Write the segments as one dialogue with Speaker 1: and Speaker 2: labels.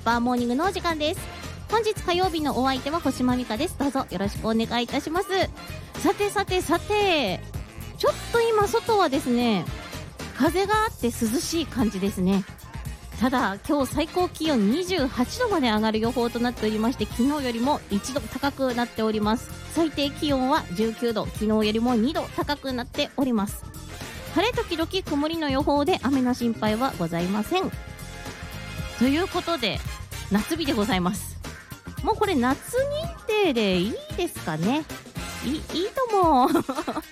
Speaker 1: パーモーニングのお時間です。本日火曜日のお相手は星間美香です。どうぞよろしくお願いいたします。さてちょっと今外はですね、風があって涼しい感じですね。ただ今日最高気温28度まで上がる予報となっておりまして、昨日よりも1度高くなっております。最低気温は19度、昨日よりも2度高くなっております。晴れ時々曇りの予報で雨の心配はございません。ということで夏日でございます。もうこれ夏認定でいいですかね。いいと思うもう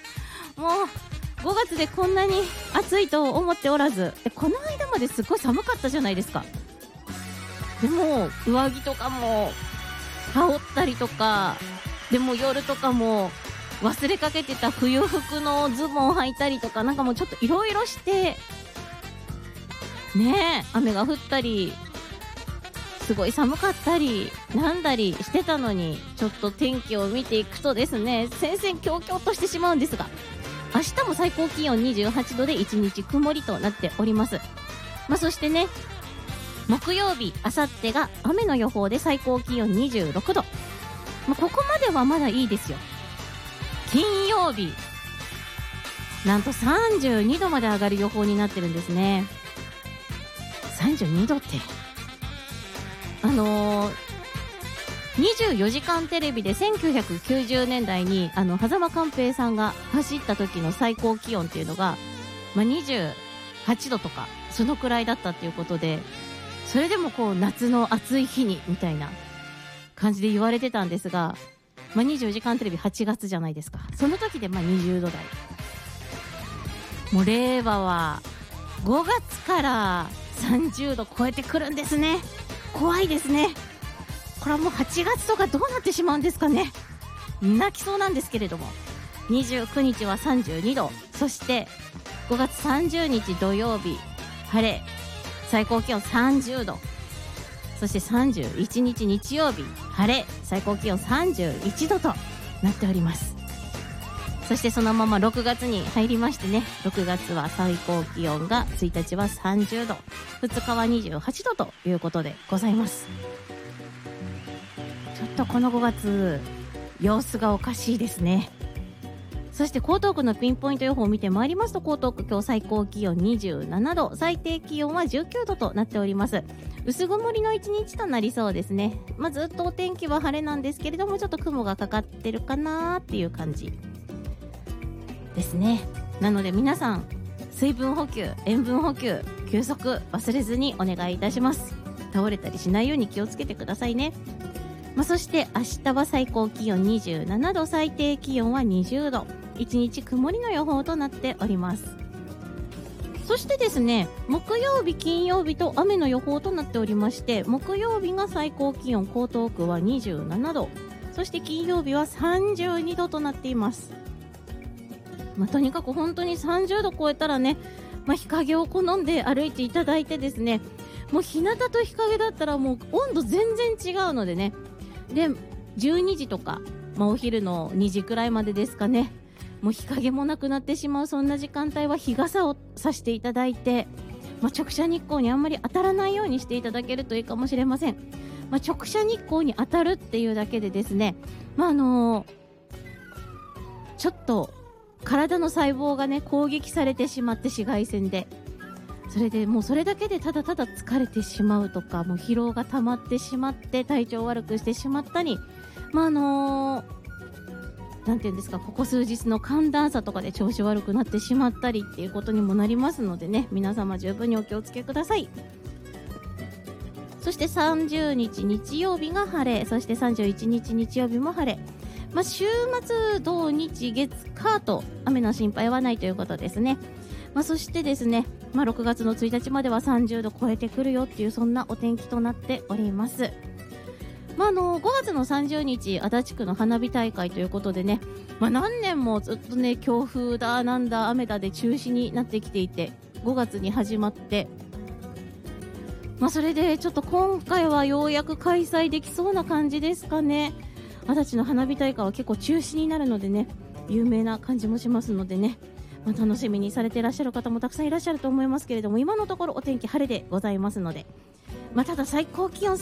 Speaker 1: 5月でこんなに暑いと思っておらず、この間まですごい寒かったじゃないですか。でも上着とかも羽織ったりとか、でも夜とかも忘れかけてた冬服のズボン履いたりとか、なんかもうちょっといろいろしてね、雨が降ったりすごい寒かったりなんだりしてたのに、ちょっと天気を見ていくとですね、戦々恐々としてしまうんですが、明日も最高気温28度で1日曇りとなっております。そしてね、木曜日あさってが雨の予報で最高気温26度、ここまではまだいいですよ。金曜日なんと32度まで上がる予報になってるんですね。32度って24時間テレビで1990年代に狭間寛平さんが走った時の最高気温っていうのが、28度とかそのくらいだったっていうことで、それでもこう夏の暑い日にみたいな感じで言われてたんですが、24時間テレビ8月じゃないですか。その時で20度台、もう令和は5月から30度超えてくるんですね。怖いですね。これはもう8月とかどうなってしまうんですかね。泣きそうなんですけれども、29日は32度、そして5月30日土曜日晴れ、最高気温30度、そして31日日曜日晴れ、最高気温31度となっております。そしてそのまま6月に入りましてね、6月は最高気温が1日は30度、2日は28度ということでございます。ちょっとこの5月様子がおかしいですね。そして江東区のピンポイント予報を見てまいりますと、江東区今日最高気温27度、最低気温は19度となっております。薄曇りの一日となりそうですね。ずっとお天気は晴れなんですけれども、ちょっと雲がかかってるかなっていう感じですね。なので皆さん水分補給、塩分補給、休息忘れずにお願いいたします。倒れたりしないように気をつけてくださいね。そして明日は最高気温27度、最低気温は20度、1日曇りの予報となっております。そしてですね、木曜日金曜日と雨の予報となっておりまして、木曜日が最高気温江東区は27度、そして金曜日は32度となっています。とにかく本当に30度超えたらね、日陰を好んで歩いていただいてですね、もう日向と日陰だったらもう温度全然違うのでね、で12時とか、お昼の2時くらいまでですかね、もう日陰もなくなってしまう、そんな時間帯は日傘をさしていただいて、直射日光にあんまり当たらないようにしていただけるといいかもしれません。直射日光に当たるっていうだけでですね、ちょっと体の細胞がね攻撃されてしまって、紫外線で、それでもうそれだけでただただ疲れてしまうとか、もう疲労が溜まってしまって体調を悪くしてしまったり、なんていうんですか、ここ数日の寒暖差とかで調子悪くなってしまったりっていうことにもなりますのでね、皆様十分にお気をつけください。そして30日日曜日が晴れ、そして31日日曜日も晴れ、週末土日月火と雨の心配はないということですね。そしてですね、6月の1日までは30度超えてくるよっていう、そんなお天気となっております。5月の30日足立区の花火大会ということでね、何年もずっとね強風だなんだ雨だで中止になってきていて、5月に始まって、それでちょっと今回はようやく開催できそうな感じですかね。足立の花火大会は結構中止になるのでね、有名な感じもしますのでね、楽しみにされていらっしゃる方もたくさんいらっしゃると思いますけれども、今のところお天気晴れでございますので、ただ最高気温